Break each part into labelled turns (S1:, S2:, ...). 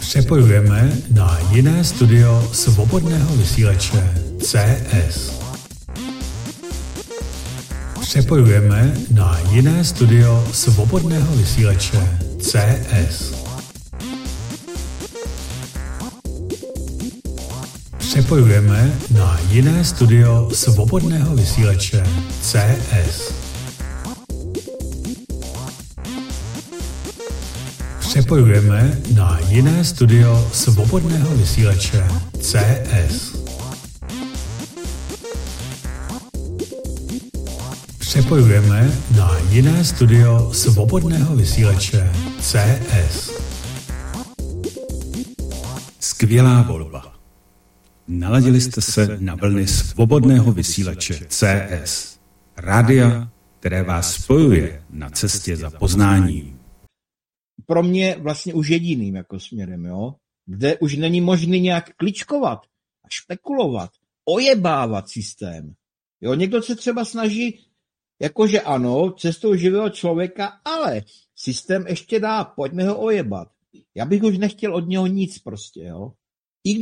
S1: Přepojujeme na jiné studio svobodného vysílače CS. Přepojujeme na jiné studio svobodného vysílače CS. Přepojujeme na jiné studio svobodného vysílače CS. Přepojujeme na jiné studio svobodného vysílače CS. Přepojujeme na jiné studio svobodného vysílače CS.
S2: Skvělá volba. Naladili jste se na vlny svobodného vysílače CS. Rádia, které vás spojuje na cestě za poznáním.
S3: Pro mě vlastně už jediným jako směrem, jo? Kde už není možný nějak kličkovat a špekulovat, ojebávat systém. Jo? Někdo se třeba snaží, jakože ano, cestou živého člověka, ale systém ještě dá, pojďme ho ojebat. Já bych už nechtěl od něho nic prostě, jo? I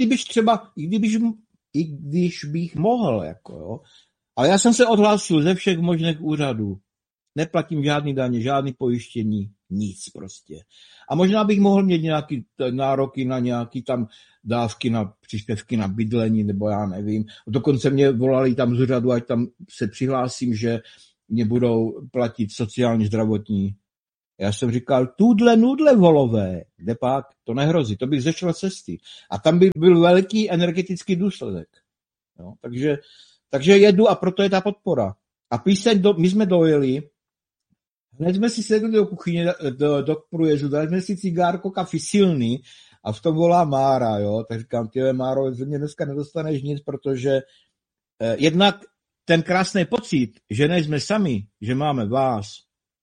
S3: když bych mohl, jako, jo? Ale já jsem se odhlásil ze všech možných úřadů. Neplatím žádný daně, žádný pojištění, nic prostě. A možná bych mohl mít nějaký nároky na nějaký tam dávky na příspěvky na bydlení, nebo já nevím. Dokonce mě volali tam z úřadu, ať tam se přihlásím, že mě budou platit sociální, zdravotní. Já jsem říkal, nudle volové, kde pak, to nehrozí, to bych zešel cesty. A tam by byl velký energetický důsledek. Jo? Takže jedu a proto je ta podpora. A píseň, my jsme dojeli, hned jsme si sedli do kuchyně, do průjezdu, dali jsme si cigárko, kafi silný a v tom volá Mára, jo. Tak říkám, tyhle Máro, ze mě dneska nedostaneš nic, protože jednak ten krásný pocit, že nejsme sami, že máme vás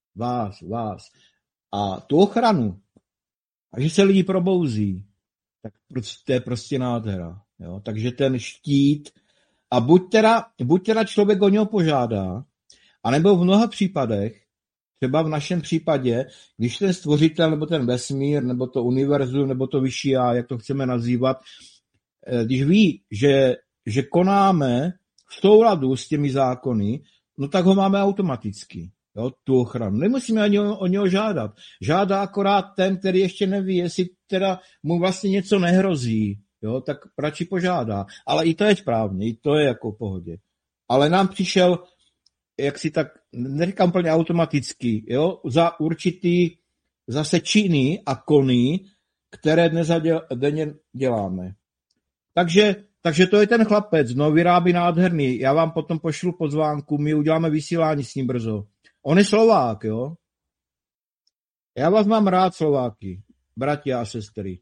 S3: a tu ochranu a že se lidi probouzí, tak to je prostě nádhera, jo. Takže ten štít a buď teda člověk o něho požádá, anebo v mnoha případech, třeba v našem případě, když ten stvořitel, nebo ten vesmír, nebo to univerzum, nebo to vyšší já, jak to chceme nazývat, když ví, že konáme v souladu s těmi zákony, no tak ho máme automaticky, jo, tu ochranu. Nemusíme ani o něho žádat. Žádá akorát ten, který ještě neví, jestli teda mu vlastně něco nehrozí, jo, tak radši požádá. Ale i to je správně, i to je jako v pohodě. Ale nám přišel, jak si tak, neříkám úplně automaticky, jo, za určitý zase činy a kony, které dnes denně děláme. Takže to je ten chlapec, no, vyrábí nádherný. Já vám potom pošlu pozvánku, my uděláme vysílání s ním brzo. On je Slovák, jo. Já vás mám rád, Slováky, bratia a sestry.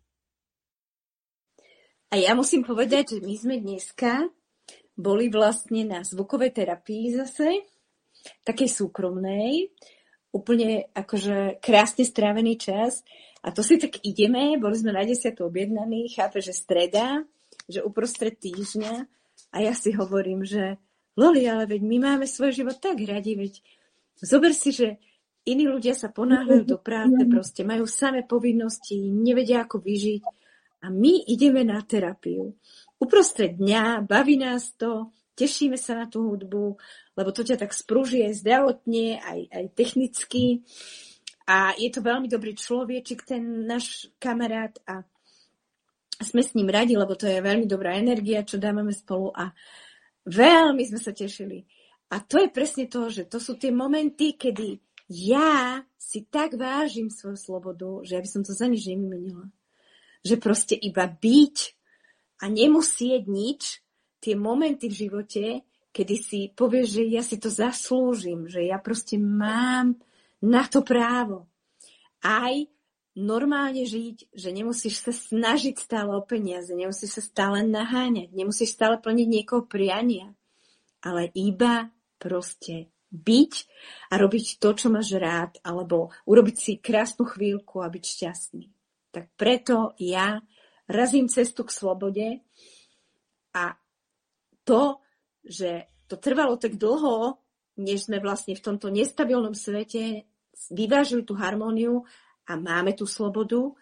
S4: A ja musím povedať, že my sme dneska boli vlastne na zvukovej terapii zase, takej súkromnej, úplne akože krásne strávený čas. A to si tak ideme, boli sme na 10. objednaní, chápe, že streda, že uprostred týždňa. A ja si hovorím, že Loli, ale veď my máme svoj život tak radi, veď zober si, že iní ľudia sa ponáhľajú do práce, proste majú samé povinnosti, nevedia ako vyžiť. A my ideme na terapiu. Uprostred dňa, baví nás to, tešíme sa na tú hudbu, lebo to ťa tak sprúži aj zdravotne, aj technicky. A je to veľmi dobrý človečik, ten náš kamarát, a sme s ním radi, lebo to je veľmi dobrá energia, čo dávame spolu, a veľmi sme sa tešili. A to je presne to, že to sú tie momenty, kedy ja si tak vážim svoju slobodu, že ja by som to za nič nevymenila. Že proste iba byť a nemusieť nič, tie momenty v živote, kedy si povieš, že ja si to zaslúžim, že ja proste mám na to právo. Aj normálne žiť, že nemusíš sa snažiť stále o peniaze, nemusíš sa stále naháňať, nemusíš stále plniť niekoho priania, ale iba proste byť a robiť to, čo máš rád, alebo urobiť si krásnu chvíľku a byť šťastný. Tak preto ja razím cestu k slobode, a to, že to trvalo tak dlho, než sme vlastne v tomto nestabilnom svete vyvážili tú harmóniu a máme tú slobodu,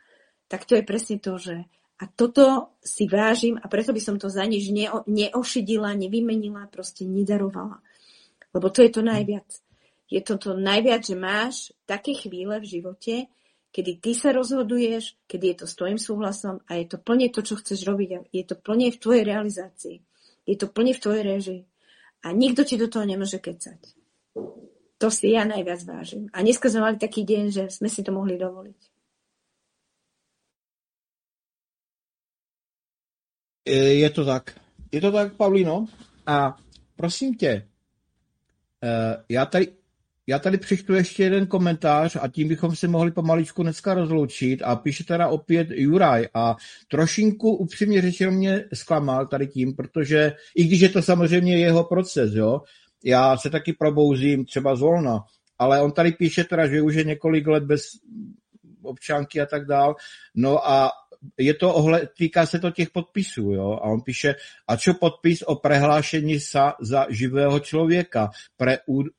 S4: tak to je presne to, že a toto si vážim a preto by som to za nič neošidila, nevymenila, proste nedarovala. Lebo to je to najviac. Je to najviac, že máš také chvíle v živote, kedy ty sa rozhoduješ, kedy je to s tvojim súhlasom a je to plne to, čo chceš robiť a je to plne v tvojej realizácii. Je to plne v tvojej réžii. A nikto ti do toho nemôže kecať. To si ja najviac vážim. A dneska sme mali taký deň, že sme si to mohli dovoliť.
S3: Je to tak. Je to tak, Pavlíno. A prosím tě, já tady přečtu ještě jeden komentář a tím bychom se mohli pomaličku dneska rozloučit a píše teda opět Juraj a trošinku upřímně řečeno mě zklamal tady tím, protože i když je to samozřejmě jeho proces, jo, já se taky probouzím třeba zvolna, ale on tady píše teda, že už je několik let bez občanky a tak dál, no a týká se to těch podpisů, jo, a on píše, a čo podpis o prehlášení sa za živého člověka pre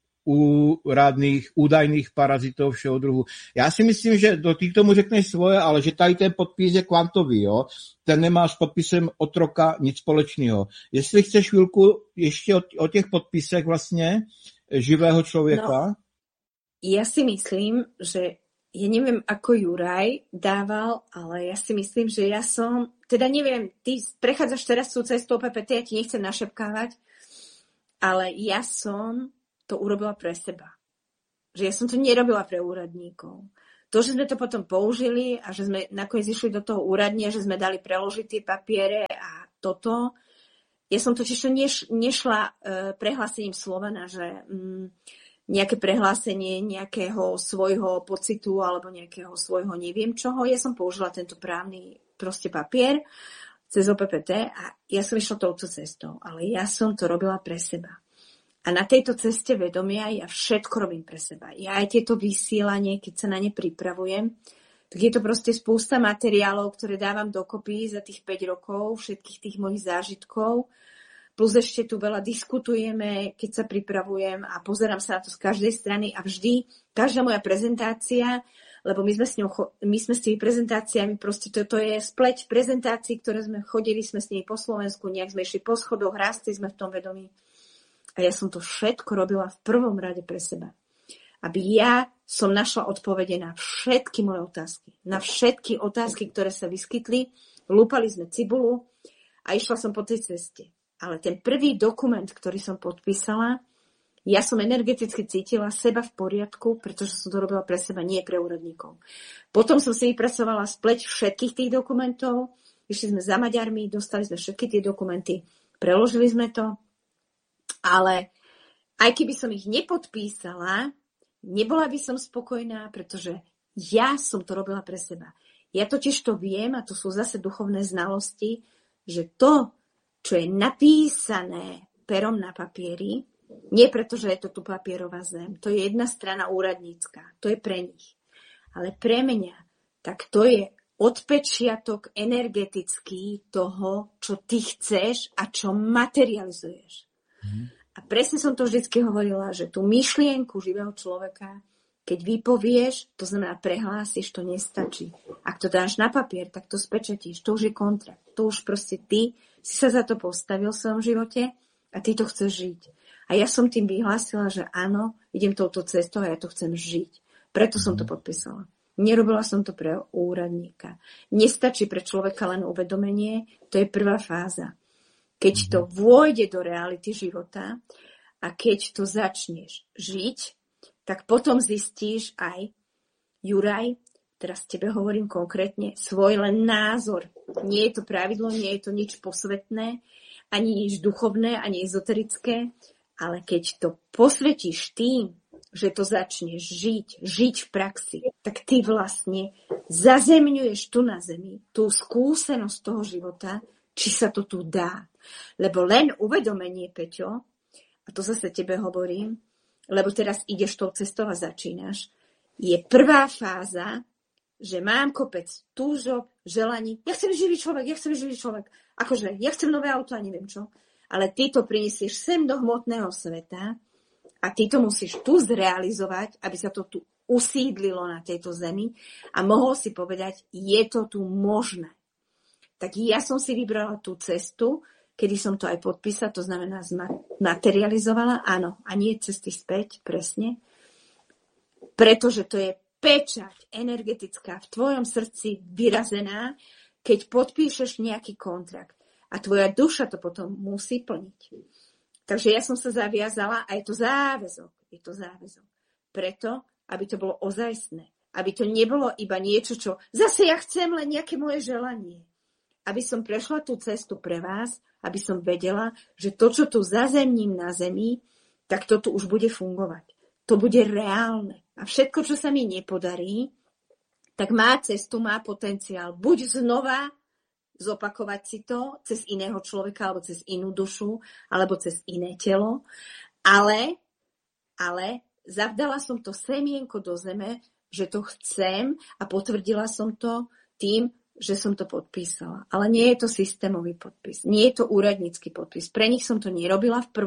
S3: údajných parazitů všeho druhu. Já si myslím, že ty k tomu řekneš svoje, ale že tady ten podpis je kvantový, jo. Ten nemá s podpisem otroka nic společného. Jestli chceš chvilku ještě o těch podpisech vlastně živého člověka.
S4: No, ja si myslím, že ja neviem, ako Juraj dával, ale ja si myslím, že ja som, teda neviem, ty prechádzaš teraz tú cestou PPT, ja ti nechcem našepkávať, ale ja som to urobila pre seba. Že ja som to nerobila pre úradníkov. To, že sme to potom použili a že sme nakoniec išli do toho úradnia, že sme dali preložiť tie papiere a toto, ja som totiž nešla prehlásením Slovana, že nejaké prehlásenie nejakého svojho pocitu alebo nejakého svojho neviem čoho. Ja som použila tento právny proste papier cez OPPT a ja som išla touto cestou, ale ja som to robila pre seba. A na tejto ceste vedomia ja všetko robím pre seba. Ja aj tieto vysielanie, keď sa na ne pripravujem, tak je to proste spústa materiálov, ktoré dávam dokopy za tých 5 rokov, všetkých tých mojich zážitkov. Plus ešte tu veľa diskutujeme, keď sa pripravujem a pozerám sa na to z každej strany a vždy, každá moja prezentácia, lebo my sme s tými prezentáciami, proste toto je spleť prezentácií, ktoré chodili sme s nimi po Slovensku, nejak sme išli po schodoch, rástli sme v tom vedomí. A ja som to všetko robila v prvom rade pre seba. Aby ja som našla odpovede na všetky moje otázky. Na všetky otázky, ktoré sa vyskytli. Lúpali sme cibulu a išla som po tej ceste. Ale ten prvý dokument, ktorý som podpísala, ja som energeticky cítila seba v poriadku, pretože som to robila pre seba, nie pre úradníkov. Potom som si vypracovala spleť všetkých tých dokumentov, išli sme za Maďarmi, dostali sme všetky tie dokumenty, preložili sme to, ale aj keby som ich nepodpísala, nebola by som spokojná, pretože ja som to robila pre seba. Ja totiž to viem, a to sú zase duchovné znalosti, že to, čo je napísané perom na papieri, nie preto, že je to tu papierová zem, to je jedna strana úradnícka, to je pre nich. Ale pre mňa, tak to je odpečiatok energetický toho, čo ty chceš a čo materializuješ. A presne som to vždycky hovorila, že tú myšlienku živého človeka, keď vypovieš, to znamená prehlásiš, to nestačí. Ak to dáš na papier, tak to spečatíš, to už je kontrakt. To už proste ty si sa za to postavil v svojom živote a ty to chceš žiť. A ja som tým vyhlásila, že áno, idem touto cestou a ja to chcem žiť. Preto som to podpísala. Nerobila som to pre úradníka. Nestačí pre človeka len uvedomenie, to je prvá fáza. Keď to vôjde do reality života a keď to začneš žiť, tak potom zistíš aj, Juraj, teraz tebe hovorím konkrétne, svoj len názor. Nie je to pravidlo, nie je to nič posvetné, ani nič duchovné, ani ezoterické, ale keď to posvetíš tým, že to začneš žiť v praxi, tak ty vlastne zazemňuješ tu na zemi tú skúsenosť toho života, či sa to tu dá. Lebo len uvedomenie, Peťo, a to zase tebe hovorím, lebo teraz ideš tou cestou a začínaš, je prvá fáza, že mám kopec túžob, želaní. Ja chcem živý človek. Akože, ja chcem nové auto a neviem čo. Ale ty to prinesieš sem do hmotného sveta a ty to musíš tu zrealizovať, aby sa to tu usídlilo na tejto zemi a mohol si povedať, je to tu možné. Tak ja som si vybrala tú cestu, kedy som to aj podpísala, to znamená materializovala, áno, a nie cesty späť, presne, pretože to je pečať energetická v tvojom srdci vyrazená, keď podpíšeš nejaký kontrakt a tvoja duša to potom musí plniť. Takže ja som sa zaviazala a je to záväzok. Preto, aby to bolo ozajstné. Aby to nebolo iba niečo, čo zase ja chcem len nejaké moje želanie. Aby som prešla tú cestu pre vás, aby som vedela, že to, čo tu zazemním na zemi, tak to tu už bude fungovať. To bude reálne. A všetko, čo sa mi nepodarí, tak má cestu, má potenciál. Buď znova zopakovať si to cez iného človeka, alebo cez inú dušu, alebo cez iné telo. Ale zavdala som to semienko do zeme, že to chcem a potvrdila som to tým, že som to podpísala. Ale nie je to systémový podpis. Nie je to úradnícky podpis. Pre nich som to nerobila v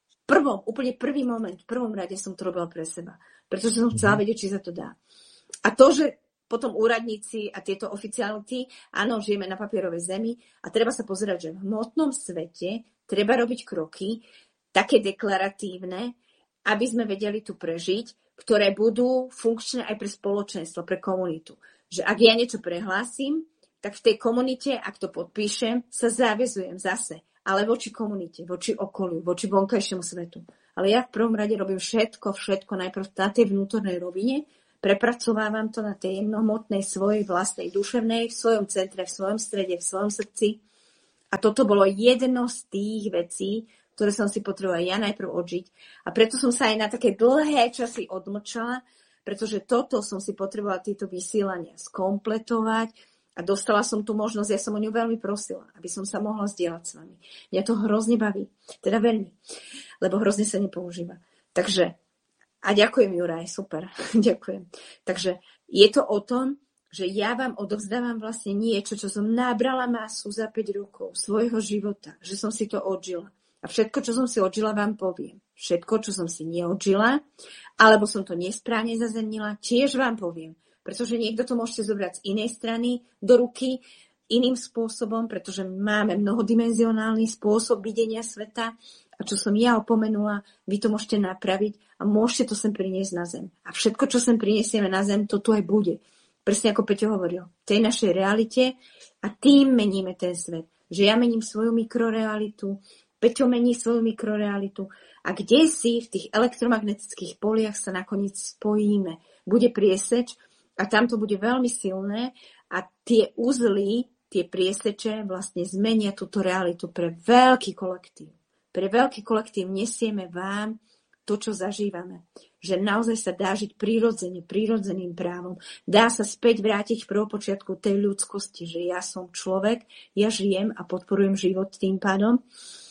S4: úplne prvý moment. V prvom rade som to robila pre seba. Pretože som chcela vedieť, či sa to dá. A to, že potom úradníci a tieto oficiality, áno, žijeme na papierovej zemi a treba sa pozerať, že v hmotnom svete treba robiť kroky také deklaratívne, aby sme vedeli tu prežiť, ktoré budú funkčné aj pre spoločenstvo, pre komunitu. Že ak ja niečo prehlásim, tak v tej komunite, ak to podpíšem, sa zaväzujem zase, ale voči komunite, voči okoliu, voči vonkajšiemu svetu. Ale ja v prvom rade robím všetko najprv na tej vnútornej rovine, prepracovávam to na tej jemnohmotnej svojej vlastnej duševnej, v svojom centre, v svojom strede, v svojom srdci. A toto bolo jedno z tých vecí, ktoré som si potrebovala ja najprv odžiť. A preto som sa aj na také dlhé časy odmlčala, pretože toto som si potrebovala tieto vysielania skompletovať a dostala som tú možnosť, ja som o ňu veľmi prosila, aby som sa mohla zdieľať s vami. Mňa to hrozne baví, teda veľmi, lebo hrozne sa nepoužíva. Takže, a ďakujem Juraj, super, ďakujem. Takže je to o tom, že ja vám odovzdávam vlastne niečo, čo som nabrala masu za 5 rokov svojho života, že som si to odžila. A všetko, čo som si odžila, vám poviem. Všetko, čo som si neodžila, alebo som to nesprávne zazemnila, tiež vám poviem. Pretože niekto to môžete zobrať z inej strany do ruky iným spôsobom, pretože máme mnohodimenzionálny spôsob videnia sveta a čo som ja opomenula, vy to môžete napraviť a môžete to sem priniesť na zem. A všetko, čo sem prinesieme na zem, to tu aj bude. Presne ako Peťo hovoril. V tej našej realite a tým meníme ten svet. Že ja mením svoju mikrorealitu, Peťo mení svoju mikrorealitu a kde si v tých elektromagnetických poliach sa nakoniec spojíme. Bude prieseč a tam to bude veľmi silné a tie uzly, tie prieseče vlastne zmenia túto realitu pre veľký kolektív. Pre veľký kolektív nesieme vám to, čo zažívame. Že naozaj sa dá žiť prirodzene, prirodzeným právom. Dá sa späť vrátiť v prvopočiatku tej ľudskosti, že ja som človek, ja žijem a podporujem život tým pádom.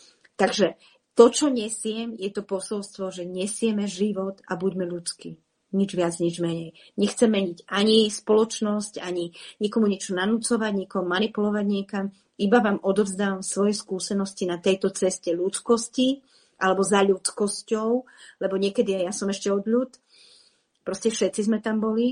S4: Takže to, čo nesiem, je to posolstvo, že nesieme život a buďme ľudskí. Nič viac, nič menej. Nechcem meniť ani spoločnosť, ani nikomu niečo nanúcovať, nikomu manipulovať niekam. Iba vám odovzdávam svoje skúsenosti na tejto ceste ľudskosti alebo za ľudskosťou, lebo niekedy aj ja som ešte od ľud. Proste všetci sme tam boli.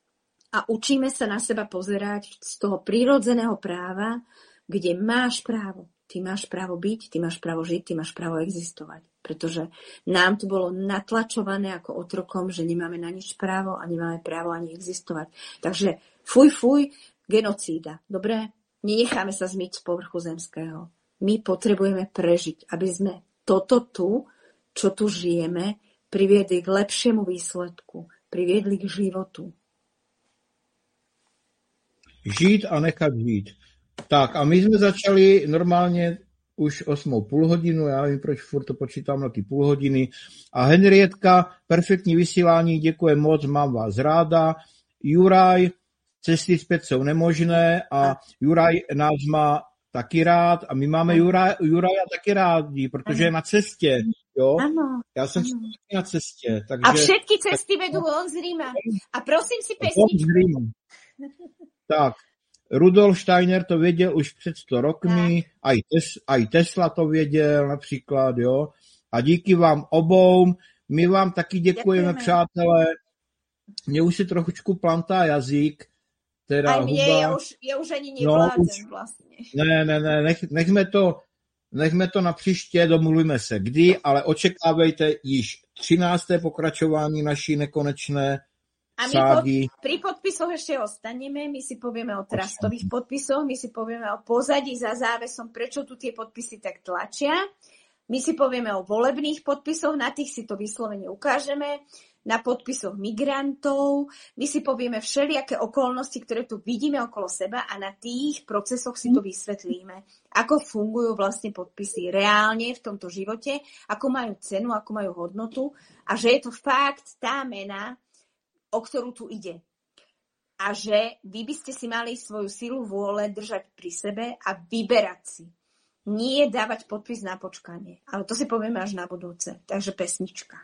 S4: A učíme sa na seba pozerať z toho prírodzeného práva, kde máš právo. Ty máš právo byť, ty máš právo žiť, ty máš právo existovať. Pretože nám tu bolo natlačované ako otrokom, že nemáme na nič právo a nemáme právo ani existovať. Takže fuj, genocída. Dobre? Nenecháme sa zmyť z povrchu zemského. My potrebujeme prežiť, aby sme toto tu, čo tu žijeme, priviedli k lepšiemu výsledku. Priviedli k životu.
S3: Žít a nechat žít. Tak a my jsme začali normálně už 8,5 hodinu, já nevím, proč furt to počítám na ty půl hodiny. A Henrietka, perfektní vysílání, děkuji moc, mám vás ráda. Juraj, cesty zpět jsou nemožné a Juraj nás má taky rád a my máme Juraja taky rádi, protože je na cestě. Jo?
S4: Ano.
S3: Já jsem na cestě. Takže,
S4: a všetky cesty vedú von z Ríma. A prosím si pesničku.
S3: Tak. Rudolf Steiner to věděl už před 100 rokmi, aj Tesla to věděl například, jo. A díky vám obou, my vám taky děkujeme, přátelé. Mně už si trochučku plantá jazyk, teda
S4: aj mne,
S3: huba.
S4: ja už ani nevládzem vlastne.
S3: Ne, nechme to na příště, domluvíme se kdy, ale očekávejte již 13. pokračování naší nekonečné
S4: a my
S3: ságy.
S4: pri podpisoch ešte ostaneme, my si povieme o trustových podpisoch, my si povieme o pozadí za závesom, prečo tu tie podpisy tak tlačia, my si povieme o volebných podpisoch, na tých si to vyslovene ukážeme, na podpisoch migrantov, my si povieme všelijaké okolnosti, ktoré tu vidíme okolo seba a na tých procesoch si to vysvetlíme. Ako fungujú vlastne podpisy reálne v tomto živote, ako majú cenu, ako majú hodnotu a že je to fakt tá mena, o ktorú tu ide. A že vy by ste si mali svoju silu vôle držať pri sebe a vyberať si. Nie dávať podpis na počkanie. Ale to si povieme až na budúce. Takže pesnička.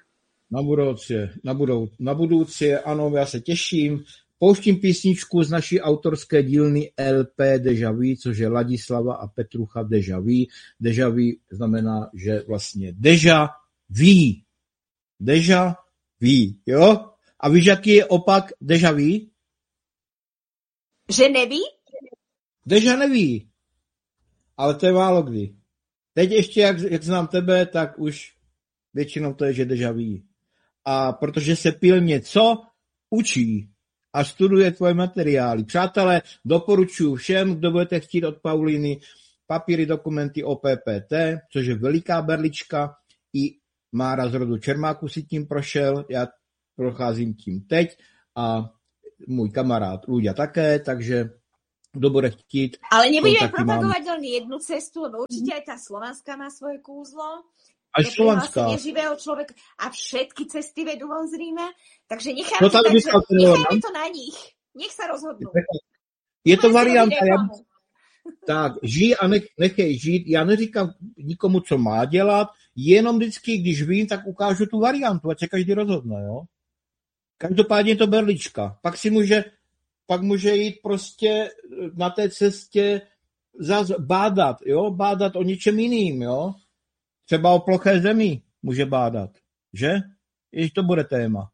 S4: Na budoucí, ano, já se těším. Pouštím písničku z naší autorské dílny LP Deja Vu, což je Ladislava a Petrucha Deja Vu. Deja Vu znamená, že vlastně Deja Vu. Deja Vu, jo? A víš, jaký je opak Deja Vu? Že neví?
S3: Deja neví. Ale to je málo kdy. Teď ještě, jak znám tebe, tak už většinou to je, že Deja Vu. A protože se pilně co? Učí a studuje tvoje materiály. Přátelé, doporučuji všem, kdo budete chtít od Paulíny papíry, dokumenty o PPT, což je veliká berlička. I Mára z rodu Čermáku si tím prošel, já procházím tím teď a můj kamarád Ľudia také, takže kdo bude chtít.
S4: Ale nebudeme propagovať len jednu cestu, lebo určite aj tá slovanská má svoje kúzlo.
S3: Až slovanská.
S4: Neživého človeka a všetky cesty vedú von z Ríma, takže necháme to na nich. Nech sa rozhodnú.
S3: Je to varianta. Tak, žij a nechej žít. Já neříkám nikomu, co má dělat, jenom vždycky, když vím, tak ukážu tu variantu, ať se každý rozhodne, jo. Každopádně je to berlička. Pak může jít prostě na té cestě zase bádat, jo, bádat o něčem jiným, jo. Třeba o ploché zemi může bádat, že? Jež to bude téma.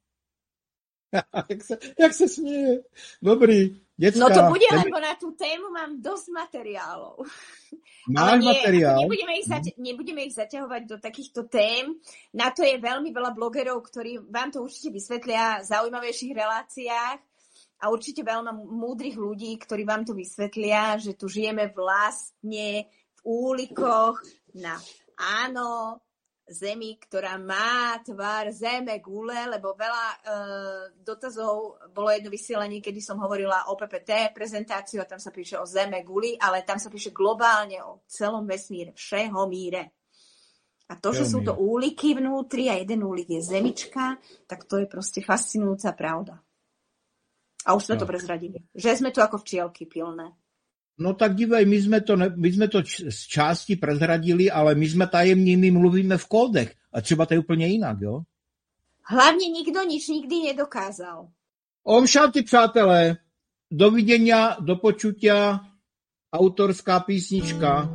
S3: jak se směje. Dobrý, děcka.
S4: No to bude, lebo na tú tému mám dosť materiálov.
S3: Máš materiál?
S4: Nebudeme ich zaťahovať do takýchto tém. Na to je veľmi veľa blogerov, ktorí vám to určite vysvetlia v zaujímavejších reláciách a určite veľa múdrych ľudí, ktorí vám to vysvetlia, že tu žijeme vlastne v úlikoch na zemi, ktorá má tvar zeme gule, lebo veľa dotazov bolo jedno vysielanie, kedy som hovorila o PPT prezentáciu a tam sa píše o zeme guli, ale tam sa píše globálne o celom vesmíre, všeho míre. A to, že sú to úliky vnútri a jeden úlik je zemička, tak to je proste fascinujúca pravda. A už sme to prezradili. Že sme tu ako včielky pilné.
S3: No tak dívej, my jsme to z části prezradili, ale my jsme tajemní, my mluvíme v kódech. A třeba to je úplně jinak, jo?
S4: Hlavně nikdo nič nikdy nedokázal.
S3: Omšanty, přátelé. Dovidenia, do počutia. Autorská písnička.